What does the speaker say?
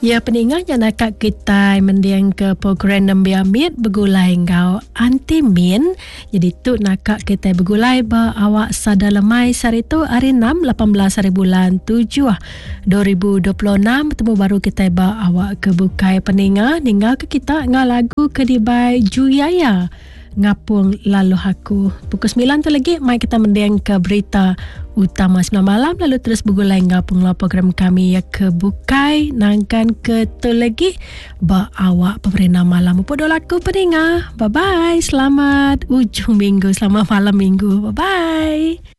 Ya, peningahnya nak kita mendiang ke program Nembiamit bergulai ngau anti min. Jadi tu nak kita bergulai ba awak sada lemai sari tu hari 6 18 hari bulan 7 2026 bertemu baru kita ba awak ke bukai peningah ninggal ke kita ngau lagu Kedibai Juyaya ngapung lalu aku. Pukul 9 tu lagi mai kita mendiang ke berita utama 9 malam, lalu terus bergulai ngapung lah program kami ya ke bukai nangkan ke tu lagi ba awak pemerintah malam upo do laku peningah. Bye bye, selamat ujung minggu, selamat malam minggu. Bye bye.